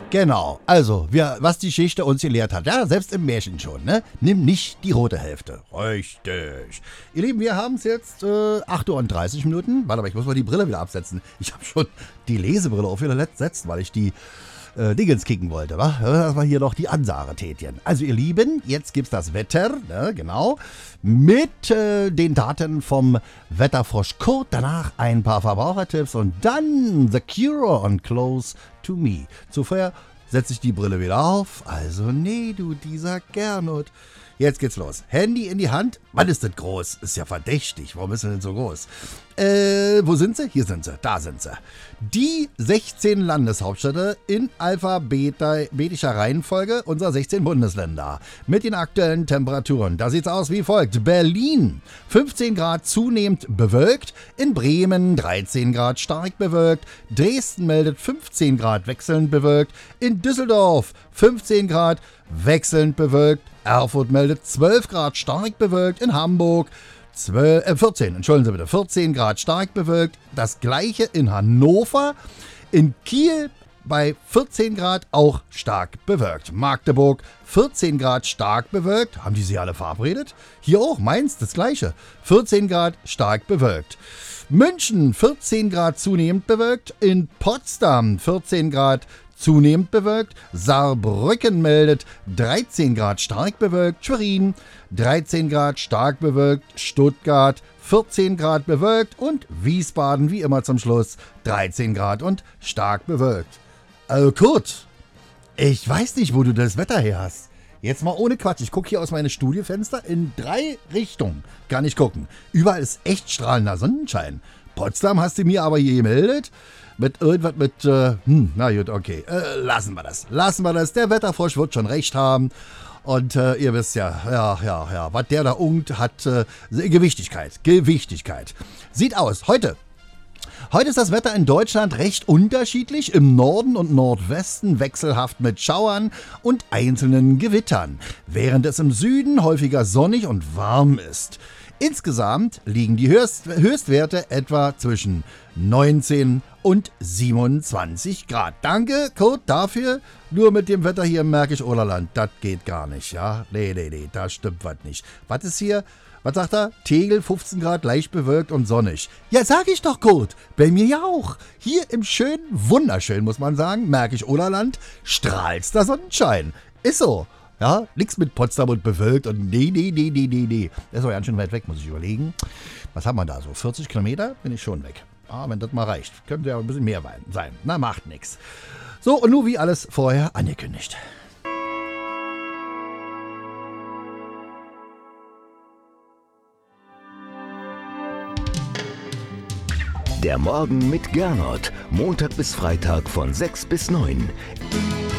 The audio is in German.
Genau, also, was die Geschichte uns gelehrt hat, ja, selbst im Märchen schon, ne? Nimm nicht die rote Hälfte. Richtig. Ihr Lieben, wir haben es jetzt 8:30 Uhr. Warte mal, ich muss mal die Brille wieder absetzen. Ich habe schon die Lesebrille auf wieder gesetzt, weil ich die Dingens kicken wollte, wa? Das war hier noch die Ansage-Tätchen. Also ihr Lieben, jetzt gibt's das Wetter, ne, genau, mit den Daten vom Wetterfrosch Kurt, danach ein paar Verbrauchertipps und dann The Cure on Close to Me. Zuvor setze ich die Brille wieder auf, also nee, du dieser Gernot. Jetzt geht's los. Handy in die Hand. Wann ist das groß? Ist ja verdächtig. Warum ist das denn so groß? Wo sind sie? Hier sind sie. Da sind sie. Die 16 Landeshauptstädte in alphabetischer Reihenfolge unserer 16 Bundesländer. Mit den aktuellen Temperaturen. Da sieht's aus wie folgt. Berlin 15 Grad zunehmend bewölkt. In Bremen 13 Grad stark bewölkt. Dresden meldet 15 Grad wechselnd bewölkt. In Düsseldorf 15 Grad wechselnd bewölkt. Erfurt meldet 12 Grad stark bewölkt, in Hamburg 14 Grad stark bewölkt, das gleiche in Hannover, in Kiel bei 14 Grad auch stark bewölkt. Magdeburg 14 Grad stark bewölkt, haben die sich alle verabredet? Hier auch, Mainz das gleiche, 14 Grad stark bewölkt. München 14 Grad zunehmend bewölkt, in Potsdam 14 Grad zunehmend bewölkt, Saarbrücken meldet 13 Grad stark bewölkt, Schwerin 13 Grad stark bewölkt, Stuttgart 14 Grad bewölkt und Wiesbaden wie immer zum Schluss 13 Grad und stark bewölkt. Kurt, ich weiß nicht, wo du das Wetter her hast. Jetzt mal ohne Quatsch, ich gucke hier aus meinem Studiofenster in 3 Richtungen. Kann ich gucken. Überall ist echt strahlender Sonnenschein. Potsdam hast du mir aber hier gemeldet. Mit irgendwas mit, na gut, okay. Lassen wir das. Der Wetterfrosch wird schon recht haben. Und ihr wisst ja, was der da ungt, hat Gewichtigkeit. Sieht aus, heute ist das Wetter in Deutschland recht unterschiedlich. Im Norden und Nordwesten wechselhaft mit Schauern und einzelnen Gewittern. Während es im Süden häufiger sonnig und warm ist. Insgesamt liegen die Höchstwerte etwa zwischen 19 und 27 Grad. Danke, Kurt, dafür. Nur mit dem Wetter hier im Märkisch-Oderland, das geht gar nicht, ja? Nee, da stimmt was nicht. Was ist hier? Was sagt er? Tegel, 15 Grad, leicht bewölkt und sonnig. Ja, sag ich doch, Kurt. Bei mir ja auch. Hier im schönen, wunderschön, muss man sagen, Märkisch-Oderland, strahlster Sonnenschein. Ist so. Ja, nix mit Potsdam und bewölkt und nee. Das ist aber ganz schön weit weg, muss ich überlegen. Was haben wir da so? 40 Kilometer? Bin ich schon weg. Wenn das mal reicht. Könnte ja ein bisschen mehr sein. Na, macht nix. So, und nur wie alles vorher angekündigt. Der Morgen mit Gernot. Montag bis Freitag von 6 bis 9.